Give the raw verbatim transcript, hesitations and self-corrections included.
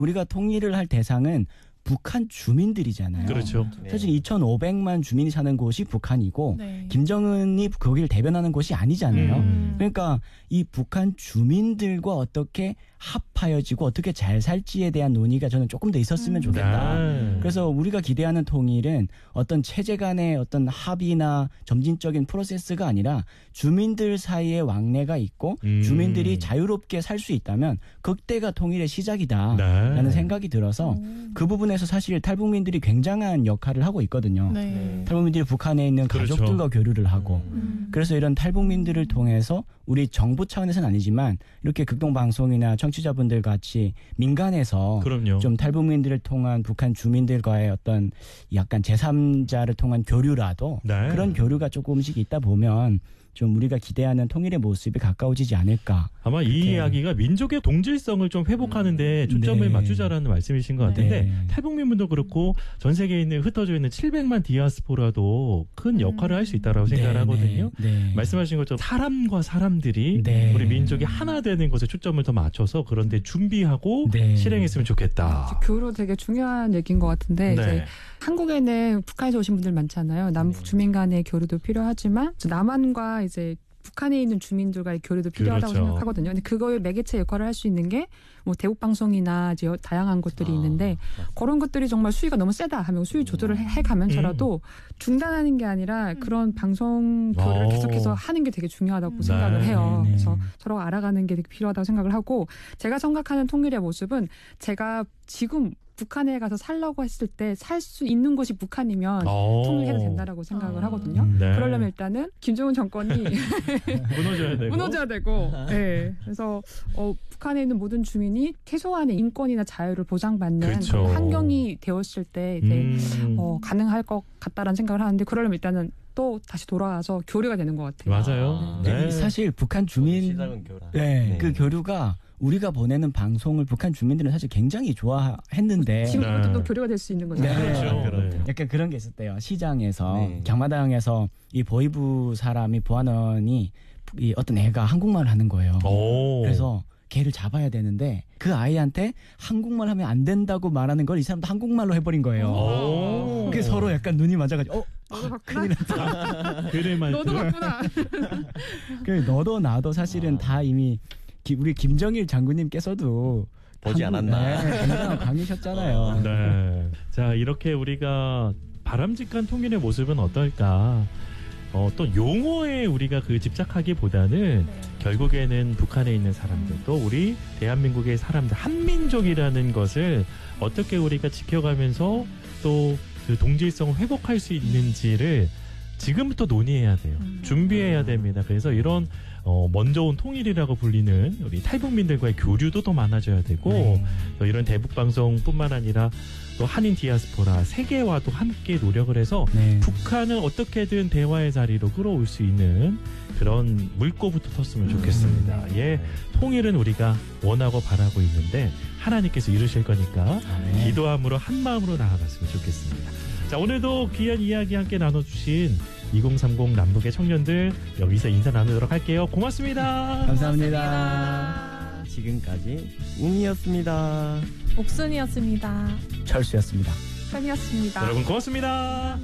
우리가 통일을 할 대상은 북한 주민들이잖아요. 그렇죠. 사실 이천오백만 주민이 사는 곳이 북한이고 네. 김정은이 거기를 대변하는 곳이 아니잖아요. 음. 그러니까 이 북한 주민들과 어떻게 합하여지고 어떻게 잘 살지에 대한 논의가 저는 조금 더 있었으면 좋겠다. 네. 그래서 우리가 기대하는 통일은 어떤 체제 간의 어떤 합의나 점진적인 프로세스가 아니라 주민들 사이에 왕래가 있고 음. 주민들이 자유롭게 살 수 있다면 그때가 통일의 시작이다라는 네. 생각이 들어서 그 부분에서 사실 탈북민들이 굉장한 역할을 하고 있거든요. 네. 탈북민들이 북한에 있는 그렇죠. 가족들과 교류를 하고 음. 그래서 이런 탈북민들을 통해서 우리 정부 차원에서는 아니지만 이렇게 극동방송이나 청취자분들 같이 민간에서 그럼요. 좀 탈북민들을 통한 북한 주민들과의 어떤 약간 제삼자를 통한 교류라도 네. 그런 교류가 조금씩 있다 보면 좀 우리가 기대하는 통일의 모습이 가까워지지 않을까. 아마 이 그렇게. 이야기가 민족의 동질성을 좀 회복하는 데 초점을 네. 맞추자라는 말씀이신 것 같은데 네. 탈북민분도 그렇고 전 세계에 있는 흩어져 있는 칠백만 디아스포라도 큰 역할을 할 수 있다고 생각을 네, 하거든요. 네, 네. 말씀하신 것처럼 사람과 사람들이 네. 우리 민족이 하나 되는 것에 초점을 더 맞춰서 그런데 준비하고 네. 실행했으면 좋겠다. 교류 되게 중요한 얘기인 것 같은데 네. 이제 한국에는 북한에서 오신 분들 많잖아요. 남북 주민 간의 교류도 필요하지만 남한과 이제 북한에 있는 주민들과의 교류도 필요하다고 그렇죠. 생각하거든요. 근데 그거의 매개체 역할을 할 수 있는 게 뭐 대북 방송이나 이제 다양한 것들이 아, 있는데 그런 것들이 정말 수위가 너무 세다 하면 수위 조절을 해- 해가면서라도 중단하는 게 아니라 그런 방송 교류를 오. 계속해서 하는 게 되게 중요하다고 생각을 네. 해요. 네. 그래서 서로 알아가는 게 되게 필요하다고 생각을 하고 제가 생각하는 통일의 모습은 제가 지금 북한에 가서 살라고 했을 때 살 수 있는 곳이 북한이면 오. 통일해도 된다라고 생각을 아. 하거든요. 네. 그러려면 일단은 김정은 정권이 무너져야 되고. 무너져야 되고, 네. 그래서 어, 북한에 있는 모든 주민이 최소한의 인권이나 자유를 보장받는 그렇죠. 그런 환경이 되었을 때 이제 음. 어, 가능할 것 같다라는 생각을 하는데 그러려면 일단은 또 다시 돌아와서 교류가 되는 것 같아요. 맞아요. 아, 네. 사실 북한 주민 시작은 교라. 네, 그 교류가 우리가 보내는 방송을 북한 주민들은 사실 굉장히 좋아했는데 지금 네. 그것도 또 교류가 될 수 있는 거죠. 네. 그렇죠. 그렇죠. 네. 약간 그런 게 있었대요. 시장에서 네. 경마당에서 이 보이부 사람이 보안원이 이 어떤 애가 한국말을 하는 거예요. 오. 그래서 걔를 잡아야 되는데 그 아이한테 한국말 하면 안 된다고 말하는 걸 이 사람도 한국말로 해버린 거예요. 오. 그게 서로 약간 눈이 맞아가지고 어? 너도 봤구나. 큰일 났다. 그래 말. 너도 봤구나. 그 너도 나도 사실은 다 이미 기- 우리 김정일 장군님께서도 보지 한국- 않았나. 네, 굉장한 광이셨잖아요. 네. 자, 이렇게 우리가 바람직한 통일의 모습은 어떨까? 어, 또 용어에 우리가 그 집착하기보다는 결국에는 북한에 있는 사람들 또 우리 대한민국의 사람들 한민족이라는 것을 어떻게 우리가 지켜가면서 또 그 동질성을 회복할 수 있는지를 지금부터 논의해야 돼요. 준비해야 됩니다. 그래서 이런 어, 먼저 온 통일이라고 불리는 우리 탈북민들과의 교류도 더 많아져야 되고 네. 또 이런 대북 방송뿐만 아니라 또 한인 디아스포라 세계와도 함께 노력을 해서 네. 북한을 어떻게든 대화의 자리로 끌어올 수 있는 그런 물꼬부터 텄으면 좋겠습니다. 예, 통일은 우리가 원하고 바라고 있는데 하나님께서 이루실 거니까 네. 기도함으로 한 마음으로 나아갔으면 좋겠습니다. 자, 오늘도 귀한 이야기 함께 나눠주신 이공삼공 남북의 청년들 여기서 인사 나누도록 할게요. 고맙습니다. 감사합니다. 지금까지 웅이었습니다. 옥순이었습니다. 철수였습니다. 편이었습니다. 여러분 고맙습니다.